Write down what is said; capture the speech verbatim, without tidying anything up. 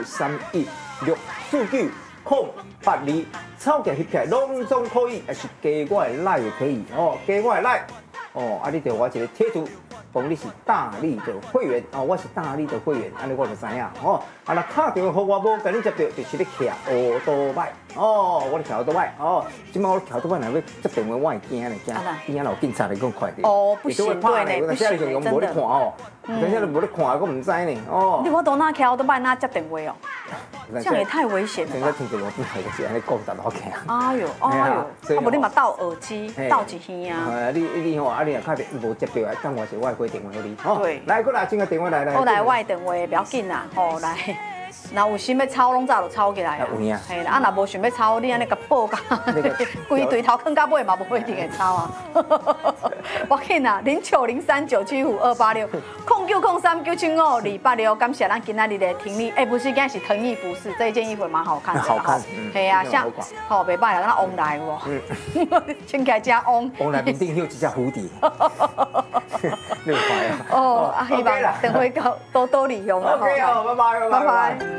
三一六数据空八二，草价翕起来拢总可以，还是加我的赖也可以哦，加我的赖哦，啊，你着我一个贴图。讲你是大力的会员哦，我是大力的会员，安尼我就知影哦。啊，那打电话给我无，甲你接到就是咧骑乌多摆哦，我咧骑乌多摆哦。即摆我骑乌多摆，若要接电话，我会惊咧，惊边仔有警察来讲快点。 哦，不行，对呢，不行， 真的。无咧看哦，等下都无咧看，我唔知呢哦。 你我都哪骑乌多摆哪接电话哦？这样也太危险了吧！ 现在听着路边就是安尼讲达到起。 哎呦，哎呦，啊无你嘛戴耳机，戴一耳啊。 哎，你你吼，啊你若确定无接到，等我是我会电话给你。 对， 来，过来，进个电话来来。 我来我的电话不要紧啦，吼来。若有心要抄，拢早就抄起来啊。 有影。 嘿啦，啊若无想要抄，你安尼甲报甲，规堆头坑到尾嘛，无一定会抄啊。我紧啊，零九零三九七五二八六，空九空三九七五二八六，感谢咱今仔日的听力。哎，不是，今天是藤艺服饰，这一件衣服蛮好看的。 好看。 嘿啊，像好袂歹啦，咱翁来有无？嗯。穿起来真翁。 翁来面顶有一只蝴蝶。六块啊。 哦，啊，希望等会多多利用啊。 OK 哦，拜拜， 拜拜。